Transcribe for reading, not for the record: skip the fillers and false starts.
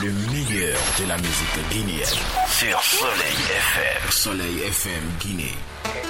Le meilleur de la musique guinéenne. Sur Soleil FM. Soleil FM Guinée.